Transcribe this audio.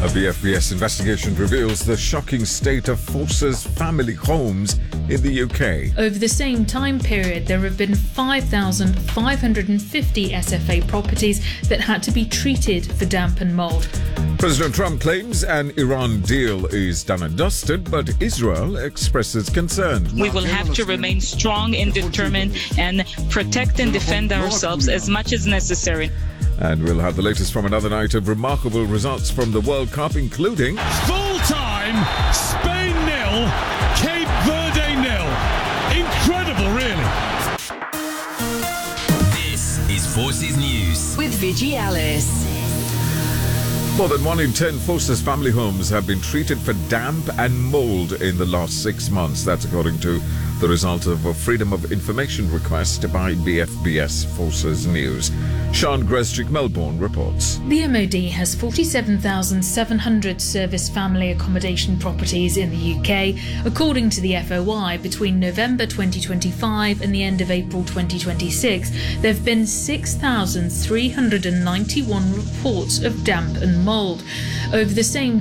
A BFBS investigation reveals the shocking state of Forces family homes in the UK. Over the same time period, there have been 5,550 SFA properties that had to be treated for damp and mould. President Trump claims an Iran deal is done and dusted, but Israel expresses concern. We will have to remain strong and determined and protect and defend ourselves as much as necessary. And we'll have the latest from another night of remarkable results from the World Cup, including full-time Spain 0, Cape Verde 0. Incredible, really. This is Forces News with Vigi Alice. More than 1 in 10 Forces family homes have been treated for damp and mould in the last 6 months. That's according to the result of a Freedom of Information request by BFBS Forces News. Sean Greschick, Melbourne, reports. The MOD has 47,700 service family accommodation properties in the UK. According to the FOI, between November 2025 and the end of April 2026, there have been 6,391 reports of damp and mould. Over the same